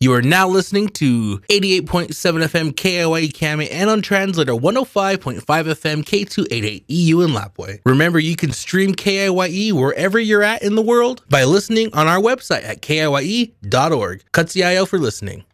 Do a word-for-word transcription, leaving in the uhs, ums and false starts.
You are now listening to eighty-eight point seven F M K I Y E Kami and on translator one oh five point five F M K two eighty-eight E U in Lapwai. Remember, you can stream K I Y E wherever you're at in the world by listening on our website at K I Y E dot org. Katsiayo for listening.